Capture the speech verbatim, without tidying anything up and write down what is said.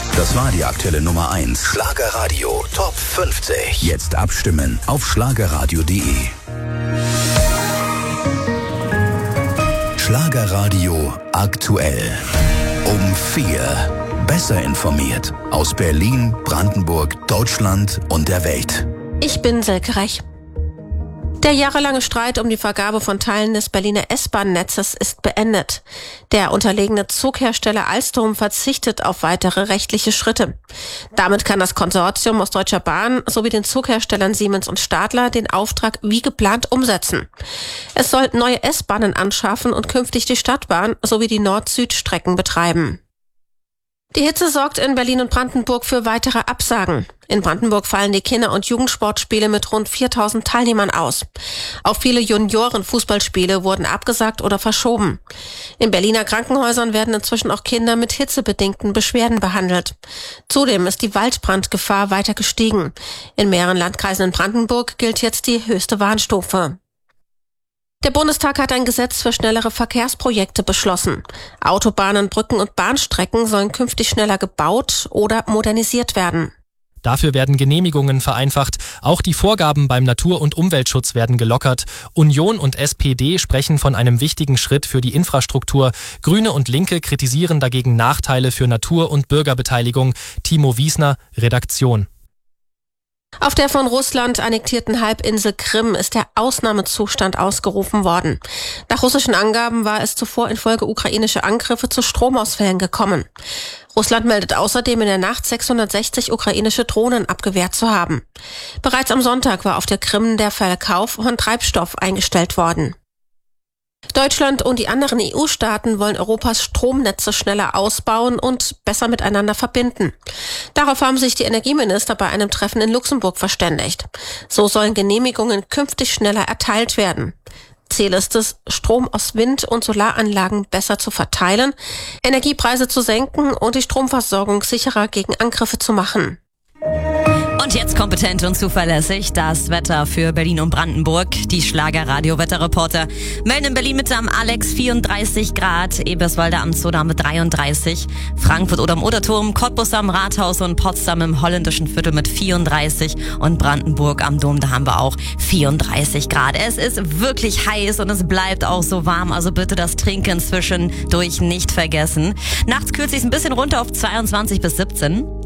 Das war die aktuelle Nummer eins. Schlagerradio Top fünfzig. Jetzt abstimmen auf schlagerradio punkt de. Schlagerradio aktuell. Um vier. Besser informiert. Aus Berlin, Brandenburg, Deutschland und der Welt. Ich bin Silke Rech. Der jahrelange Streit um die Vergabe von Teilen des Berliner S-Bahn-Netzes ist beendet. Der unterlegene Zughersteller Alstom verzichtet auf weitere rechtliche Schritte. Damit kann das Konsortium aus Deutscher Bahn sowie den Zugherstellern Siemens und Stadler den Auftrag wie geplant umsetzen. Es soll neue S-Bahnen anschaffen und künftig die Stadtbahn sowie die Nord-Süd-Strecken betreiben. Die Hitze sorgt in Berlin und Brandenburg für weitere Absagen. In Brandenburg fallen die Kinder- und Jugendsportspiele mit rund viertausend Teilnehmern aus. Auch viele Junioren-Fußballspiele wurden abgesagt oder verschoben. In Berliner Krankenhäusern werden inzwischen auch Kinder mit hitzebedingten Beschwerden behandelt. Zudem ist die Waldbrandgefahr weiter gestiegen. In mehreren Landkreisen in Brandenburg gilt jetzt die höchste Warnstufe. Der Bundestag hat ein Gesetz für schnellere Verkehrsprojekte beschlossen. Autobahnen, Brücken und Bahnstrecken sollen künftig schneller gebaut oder modernisiert werden. Dafür werden Genehmigungen vereinfacht. Auch die Vorgaben beim Natur- und Umweltschutz werden gelockert. Union und S P D sprechen von einem wichtigen Schritt für die Infrastruktur. Grüne und Linke kritisieren dagegen Nachteile für Natur- und Bürgerbeteiligung. Timo Wiesner, Redaktion. Auf der von Russland annektierten Halbinsel Krim ist der Ausnahmezustand ausgerufen worden. Nach russischen Angaben war es zuvor infolge ukrainischer Angriffe zu Stromausfällen gekommen. Russland meldet außerdem in der Nacht sechshundertsechzig ukrainische Drohnen abgewehrt zu haben. Bereits am Sonntag war auf der Krim der Verkauf von Treibstoff eingestellt worden. Deutschland und die anderen E U-Staaten wollen Europas Stromnetze schneller ausbauen und besser miteinander verbinden. Darauf haben sich die Energieminister bei einem Treffen in Luxemburg verständigt. So sollen Genehmigungen künftig schneller erteilt werden. Ziel ist es, Strom aus Wind- und Solaranlagen besser zu verteilen, Energiepreise zu senken und die Stromversorgung sicherer gegen Angriffe zu machen. Und jetzt kompetent und zuverlässig das Wetter für Berlin und Brandenburg. Die Schlager-Radio-Wetterreporter melden in Berlin Mitte am Alex vierunddreißig Grad, Eberswalde am Zoda mit dreiunddreißig, Frankfurt oder am Oderturm, Cottbus am Rathaus und Potsdam im holländischen Viertel mit vierunddreißig und Brandenburg am Dom, da haben wir auch vierunddreißig Grad. Es ist wirklich heiß und es bleibt auch so warm, also bitte das Trinken zwischendurch nicht vergessen. Nachts kühlt es sich ein bisschen runter auf zweiundzwanzig bis siebzehn.